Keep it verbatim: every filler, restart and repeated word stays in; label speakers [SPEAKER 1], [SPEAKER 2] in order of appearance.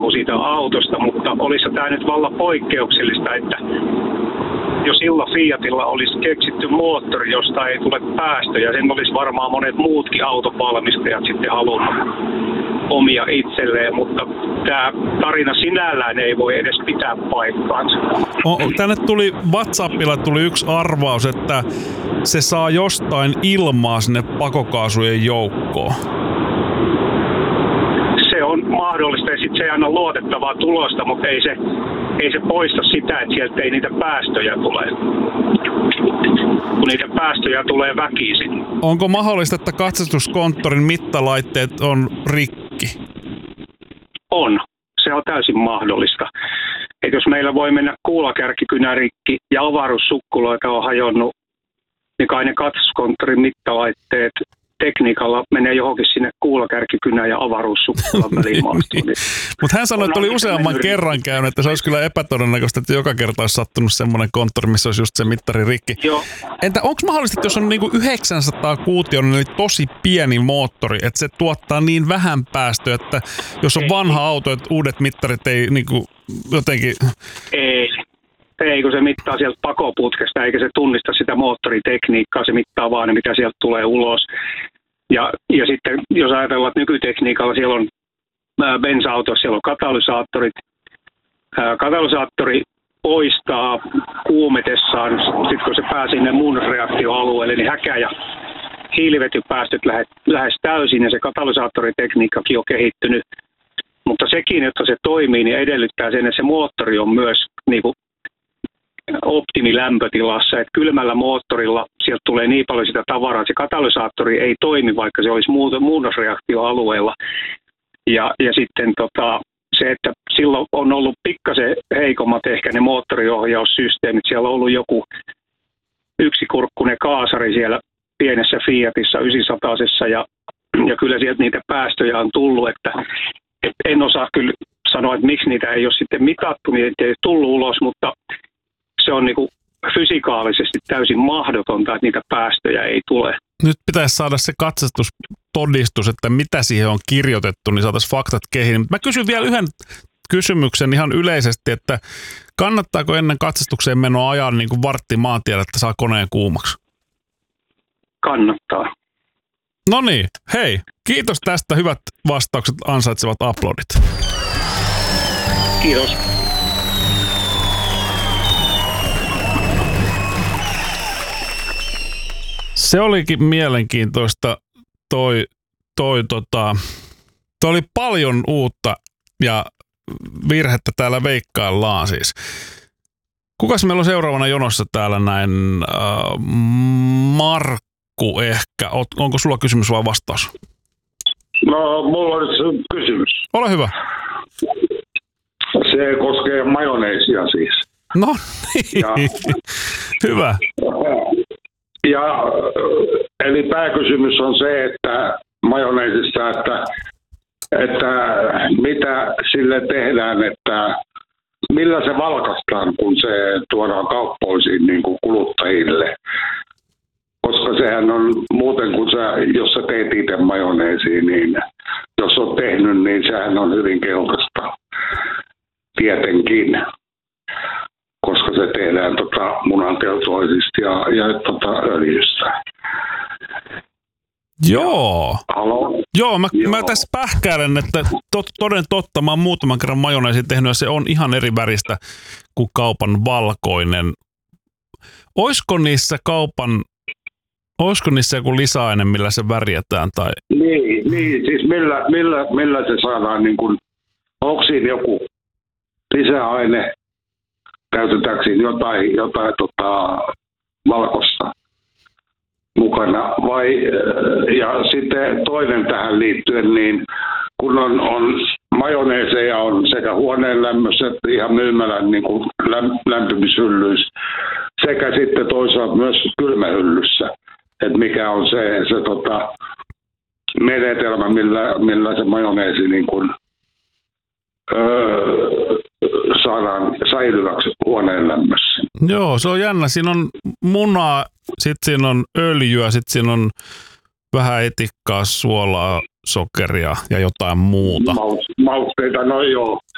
[SPEAKER 1] siitä autosta, mutta olisi tämä nyt vallan poikkeuksellista, että jo silloin Fiatilla olisi keksitty moottori, josta ei tule päästöjä. Sen olisi varmaan monet muutkin autovalmistajat sitten halunnut omia itselleen, mutta tämä tarina sinällään ei voi edes pitää paikkaansa.
[SPEAKER 2] O, tänne tuli WhatsAppilla tuli yksi arvaus, että se saa jostain ilmaa sinne pakokaasujen joukkoon.
[SPEAKER 1] Se on mahdollista ja sitten se ei anna luotettavaa tulosta, mutta ei se, ei se poista sitä, että sieltä ei niitä päästöjä tule. Kun niitä päästöjä tulee väkisin.
[SPEAKER 2] Onko mahdollista, että katsastuskonttorin mittalaitteet on rikki?
[SPEAKER 1] On. Se on täysin mahdollista. Et jos meillä voi mennä kuulakärkikynä rikki ja avaruussukkuloita on hajonnut, niin kai ne katsastuskonttorin mittalaitteet tekniikalla menee johonkin sinne kuulakärkikynään ja avaruussukkulan väliin maastoon.
[SPEAKER 2] Mutta hän sanoi, että oli useamman kerran käynyt, että se olisi kyllä epätodennäköistä, että joka kerta olisi sattunut semmoinen konttori, missä olisi just se mittari rikki.
[SPEAKER 1] Joo.
[SPEAKER 2] Entä onko mahdollista, että jos on niinku yhdeksänsataa kuutioinen, eli tosi pieni moottori, että se tuottaa niin vähän päästöä, että jos on vanha auto, että uudet mittarit ei niinku jotenkin...
[SPEAKER 1] Ei. Ei, kun se mittaa sieltä pakoputkesta, eikä se tunnista sitä moottoritekniikkaa, se mittaa vaan ne, mitä sieltä tulee ulos. Ja, ja sitten, jos ajatellaan, että nykytekniikalla siellä on ää, bensa-autossa, siellä on katalysaattorit. Ää, katalysaattori poistaa kuumetessaan, sitten kun se pääsee sinne muunnosreaktioalueelle, niin häkä- ja hiilivetypäästöt lähes, lähes täysin, ja se katalysaattoritekniikkakin on kehittynyt. Mutta sekin, että se toimii, niin edellyttää sen, että se moottori on myös niin kuin optimilämpötilassa, että kylmällä moottorilla sieltä tulee niin paljon sitä tavaraa, että se katalysaattori ei toimi, vaikka se olisi muunnosreaktioalueella. Ja, ja sitten tota, se, että silloin on ollut pikkasen heikommat ehkä ne moottoriohjaussysteemit. Siellä on ollut joku yksikurkkunen kaasari siellä pienessä Fiatissa yhdeksänsataasessa ja, ja kyllä sieltä niitä päästöjä on tullut, että, että en osaa kyllä sanoa, että miksi niitä ei ole sitten mitattu, niin ei tullut ulos, mutta se on niin kuin fysikaalisesti täysin mahdotonta, että niitä päästöjä ei tule.
[SPEAKER 2] Nyt pitäisi saada se katsastustodistus, että mitä siihen on kirjoitettu, niin saataisiin faktat kehiin. Mä kysyn vielä yhden kysymyksen ihan yleisesti, että kannattaako ennen katsastukseen menoa ajaa niin kuin vartti maantiellä, että saa koneen kuumaksi?
[SPEAKER 1] Kannattaa.
[SPEAKER 2] No niin, hei, kiitos tästä. Hyvät vastaukset ansaitsevat aplodit.
[SPEAKER 1] Kiitos.
[SPEAKER 2] Se olikin mielenkiintoista, toi, toi, tota, toi oli paljon uutta ja virhettä täällä veikkaillaan siis. Kukas meillä on seuraavana jonossa täällä näin? Äh, Markku ehkä. Oot, onko sulla kysymys vai vastaus?
[SPEAKER 3] No, mulla olisi kysymys.
[SPEAKER 2] Ole hyvä.
[SPEAKER 3] Se koskee majoneesia siis.
[SPEAKER 2] No niin, ja, hyvä.
[SPEAKER 3] Ja, eli pääkysymys on se, että majoneesissa, että, että mitä sille tehdään, että millä se valkaistaan, kun se tuodaan kauppoisiin niin kuin kuluttajille. Koska sehän on muuten, kun sä, jos sä teet itse majoneesiin, niin jos on tehnyt, niin sehän on hyvin keltaista. Tietenkin. Koska se tehdään tota munankeltoisista ja, ja tota öljystä.
[SPEAKER 2] Joo.
[SPEAKER 3] Halo?
[SPEAKER 2] Joo, mä,
[SPEAKER 3] Joo.
[SPEAKER 2] mä tässä pähkäilen, että tot, toden totta, mä oon muutaman kerran majoneesin tehnyt ja se on ihan eri väristä kuin kaupan valkoinen. Oisko niissä kaupan, oisko niissä joku lisäaine, millä se värjätään? Tai?
[SPEAKER 3] Niin, niin, siis millä, millä, millä se saadaan, niin kuin, onko siinä joku lisäaine? Käytetäänkö siinä jotain, jotain tota, valkoista mukana? Vai, ja sitten toinen tähän liittyen, niin kun on, on majoneeseja on sekä huoneen lämmössä että ihan myymälän niin kuin lämpimishyllyys, sekä sitten toisaalta myös kylmähyllyssä, että mikä on se, se tota, menetelmä, millä, millä se majoneesi niin kuin, öö, saadaan säilyväksi huoneen lämmössä.
[SPEAKER 2] Joo, se on jännä. Siinä on munaa, sitten siinä on öljyä, sitten siinä on vähän etikkaa, suolaa, sokeria ja jotain muuta.
[SPEAKER 3] Mausteita, no joo.